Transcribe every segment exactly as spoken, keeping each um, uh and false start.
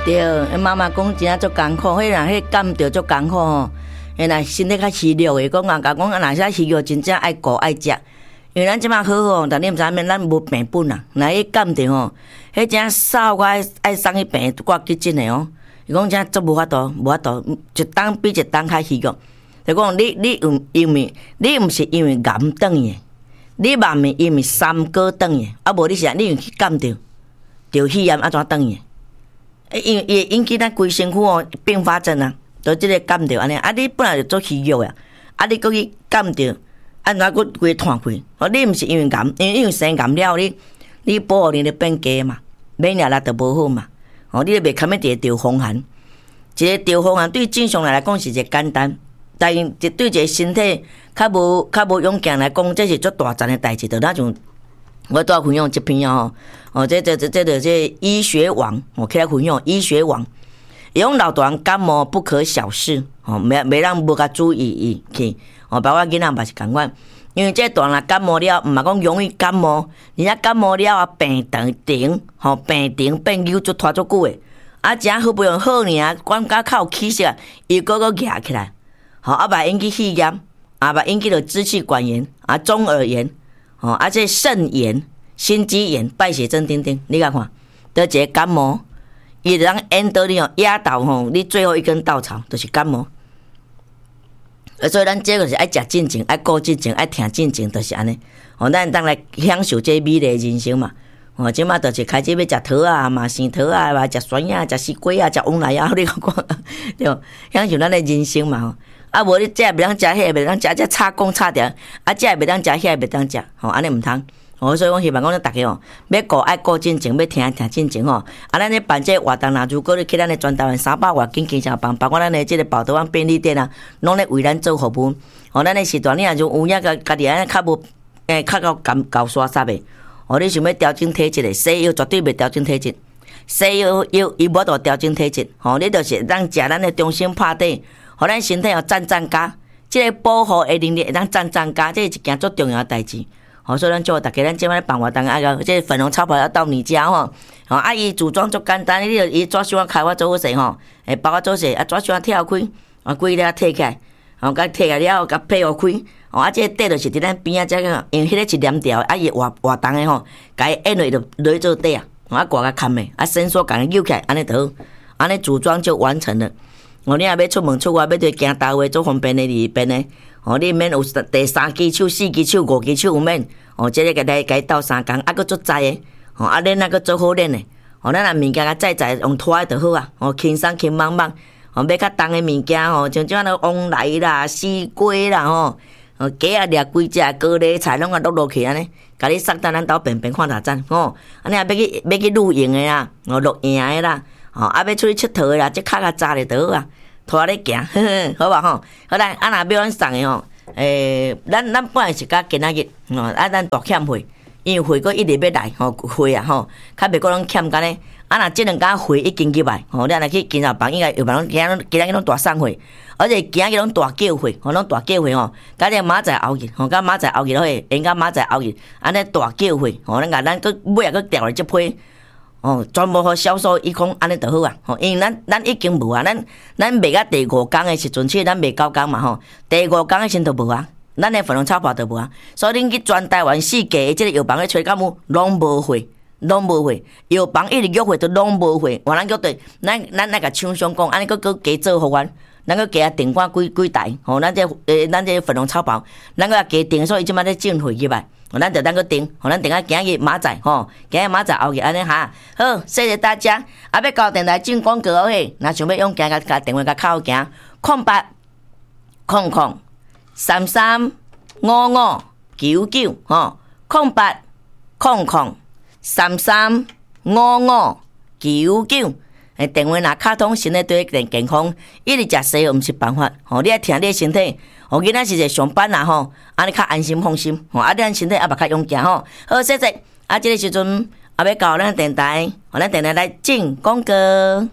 对，妈妈讲真啊足艰苦，迄若迄感着足艰苦吼。原来身体较虚弱的，讲人甲讲，若是虚弱，真正爱顾爱食。因为咱即马好好，但你毋知影，咱无病本啊。若迄感着吼，迄真扫我爱爱送去病挂急诊的哦。伊讲真足无法度，无法度，一当比一当较虚弱。就讲你你有因为你毋是因为癌转去的，你嘛毋是因为三高转去的，啊无你是你去感着着肺炎安怎转去的？因为伊引起咱规身躯哦并发症啊。就即个感着安尼，啊！你本来就做虚弱啊，啊！你搁去感着，啊！哪搁规摊开？哦，你毋是因为癌，因为因为生癌了，你你保护力就变低嘛，免疫力就无好嘛。哦，你就袂堪要一个着风寒，一个着风寒对正常人来讲是一个简单，但是对一个身体较无较无勇健来讲，这是足大阵的代志。就那种我拄仔分享一篇哦，哦，这这这这这这医学网，我起来分享医学网。用老大人感冒不可小视，吼，袂袂让无甲注意伊去，吼，包括囡仔嘛是共款。因为这大人感冒了，毋嘛讲容易感冒，人家感冒了啊，病长停，吼，病停变扭足拖足久诶，啊，真好不容易好尔，管甲较有气色，伊个个压起来，吼，啊，把引起肺炎，啊，把引起着支气管炎，啊，中耳炎，吼，啊，这肾炎、心肌炎、败血症等等，你甲看，得一个感冒。伊就当演到你哦，压倒吼，你最后一根稻草就是感冒。所以咱这个是爱食进前，爱顾进前，爱听进前，就是安尼。吼，咱当来享受这美丽人生嘛。吼，即马就是开始要食桃啊嘛，生桃啊，嘛食酸啊，食西瓜啊，食往来啊，你讲讲对，享受咱的人生嘛吼。啊，无你这袂当食，迄袂当食，这差讲差点，啊，这袂当食，迄袂当食，吼，安尼毋通。哦，所以讲希望讲咱大家哦，要顾爱顾进前，要听听进前吼。啊，咱咧办这活动啦，如果你去咱的全台湾三百外间健身房，包括咱的这个宝德湾便利店啊，拢咧为咱做服务。哦，咱的时段你若就有影个家己安尼较无诶，较够够够刷煞的。哦，你想要调整体质的，西药绝对袂调整体质，西药药伊无度调整体质。吼，你就是当食咱的中心拍底，互咱身体有赞赞加，这个保护的能力会当赞赞加，这是一件足重要的代志。好，所以咱祝大家咱即摆办活动啊个，这粉红超跑要到你家吼。吼，啊伊组装足简单，你著伊纸箱开我做好势吼，诶包我做势，啊纸箱跳开，啊规个摕起来，吼甲摕起来了，甲配互开。吼，啊这底就是伫咱边仔遮个，因为迄个是连条，啊伊活活动诶吼，甲伊按落就落去做底啊，啊挂甲牵诶，啊伸缩甲伊扭起来，安尼就好，安尼组装就完成了。哦，你若要出门出外，要对行道位做方便诶，利便诶。哦，你免有第三支手、四支手、五支手有免？哦，这个个来甲伊斗三工，啊，搁做载诶，哦，啊，恁那个做好练诶，哦，咱若物件甲载载用拖诶就好啊，哦，轻松轻慢慢，哦，要较重诶物件吼，像即款个往来啦、西瓜啦吼，哦，鸡啊掠几只高丽菜拢啊落落去安尼，甲你送到咱兜便便看大战，吼，安尼啊要去要去露营诶啦，哦，录影诶啦，哦，啊要出去佚佗诶啦，即脚较扎咧就好啊。拖咧行，呵呵，好吧吼。好来，啊若要咱送诶吼，诶，咱咱本来是甲今仔日，吼，啊咱大欠会，因为会阁一直要来吼，会啊吼，较袂阁拢欠干咧。啊若即两家会已经入来，吼，你若去健身房应该有办拢今仔今仔日拢大送会，而且今仔日拢大叫会，吼，拢大叫会吼。甲你明仔载后日，吼，甲明仔载后日好，应甲明仔载后日，安尼大叫会，吼，咱甲咱阁尾啊阁调来即批。哦，全部互销售一空，安尼就好啊！吼，因为咱咱已经无啊，咱咱卖到第五工诶时阵，其实咱卖九工嘛吼，第五工诶时阵就无啊，咱诶粉红炒泡就无啊。所以恁去全台湾四界诶即个药房咧找干有拢无货，拢无货，药房一直约货都拢无货。换咱叫对，咱咱来甲厂商讲，安尼佫佫加做互阮，咱佫加订款几几台，吼，咱这诶咱这粉红炒泡，咱佫加订，所以即摆咧进货入来。咱就当个订，互咱订啊，今日明仔吼，今日明仔后日安尼哈。好，谢谢大家。啊，要交电台进广告嘿，若想要用行甲甲电话甲靠行，空八空空三三五五九九吼，空八空空三三五五九九。诶，电话若卡通，身体对健健康，一直食西药毋是办法。吼，你爱听你诶身体。哦，囡仔是在上班啦吼，安尼较安心放心。吼，啊，咱身体也嘛较勇健吼。好，谢谢。啊，这个时阵也要到咱电台，互咱电台来进广告。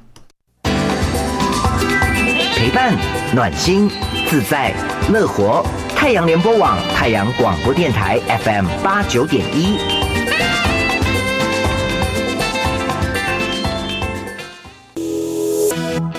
陪伴、暖心、自在、乐活。太阳联播网、太阳广播电台 F M 八九点一。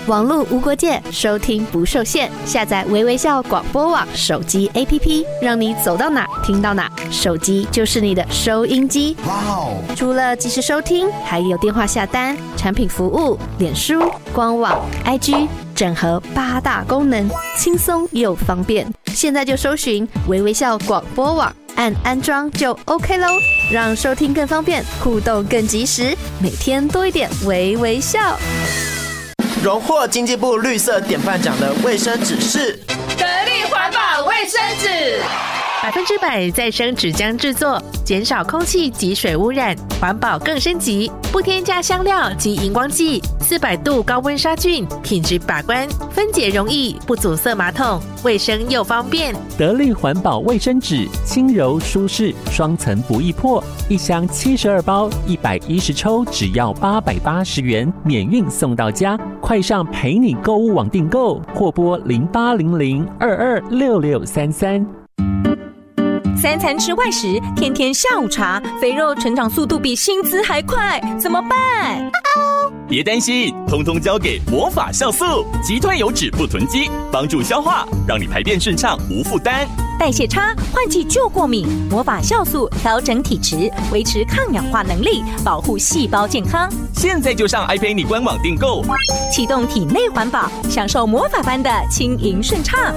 网络无国界，收听不受限。下载微微笑广播网手机 A P P， 让你走到哪听到哪，手机就是你的收音机。哇哦！除了即时收听，还有电话下单、产品服务、脸书、官网、I G， 整合八大功能，轻松又方便。现在就搜寻微微笑广播网，按安装就 OK 咯，让收听更方便，互动更及时，每天多一点微微笑。 荣获经济部绿色典范奖的卫生纸是得力环保卫生纸， 百分之百再生纸浆制作，减少空气及水污染，环保更升级，不添加香料及荧光剂，四百度高温杀菌，品质把关，分解容易，不阻塞马桶，卫生又方便。 得力环保卫生纸，轻柔舒适，双层不易破，一箱七十二包，一百一十抽，只要八百八十元，免运送到家。快上陪你购物网订购，或拨零八零零二二六六三三。 三餐吃外食，天天下午茶，肥肉成长速度比薪资还快，怎么办？ 别担心，通通交给魔法酵素，集团油脂不囤积，帮助消化，让你排便顺畅无负担。 代谢差，换季就过敏，魔法酵素调整体质，维持抗氧化能力，保护细胞健康。 现在就上爱陪你官网订购， 启动体内环保，享受魔法般的轻盈顺畅。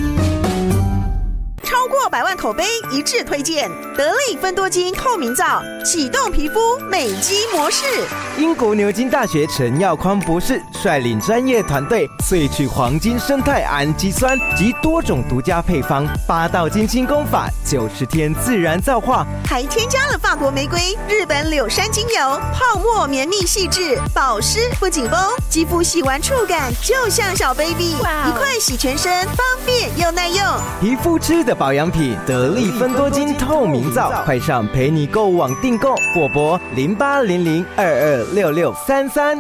超过百万口碑一致推荐得力芬多精透明皂，启动皮肤美肌模式。 英国牛津大学陈耀匡博士率领专业团队萃取黄金生态氨基酸及多种独家配方，八道金清功法，九十天自然皂化， 还添加了法国玫瑰、日本柳杉精油，泡沫绵密细致，保湿不紧绷，肌肤洗完触感就像小 baby， 一块洗全身，方便又耐用。 皮肤吃的保养品得力芬多精透明皂，快上陪你购物网订购，或拨零八零零二二六六三三。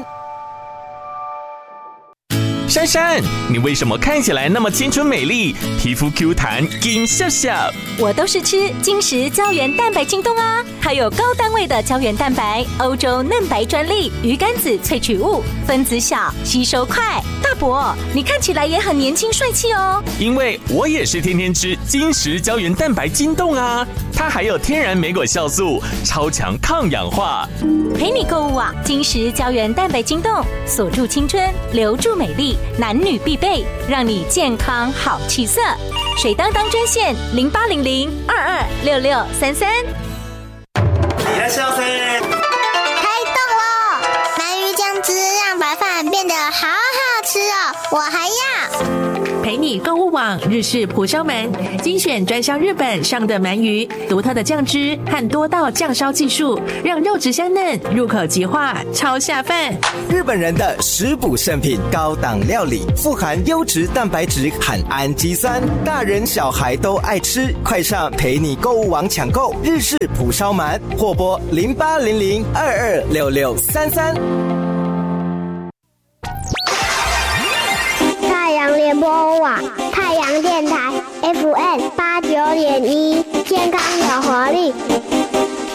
珊珊，你为什么看起来那么青春美丽，皮肤 Q 弹金笑笑？ 我都是吃金石胶原蛋白晶冻啊，还有高单位的胶原蛋白，欧洲嫩白专利，鱼肝子萃取物，分子小，吸收快。大伯，你看起来也很年轻帅气哦。 因为我也是天天吃金石胶原蛋白晶冻啊，它还有天然莓果酵素，超强抗氧化。 陪你购物啊，金石胶原蛋白晶冻，锁住青春，留住美丽。男女必备，让你健康好气色。水当当专线零八零零二二六六三三。 いらっしゃいませ。 开动喽！鳗鱼酱汁让白饭变得好好吃哦，我还要。 陪你购物网日式蒲烧鳗，精选专销日本上的鳗鱼，独特的酱汁和多道酱烧技术，让肉质香嫩，入口即化，超下饭。 日本人的食补圣品，高档料理，富含优质蛋白质和氨基酸，大人小孩都爱吃。快上陪你购物网抢购日式蒲烧鳗，或拨零八零零二二六六三三。 太阳联播网，太阳电台 F M 八九点一，健康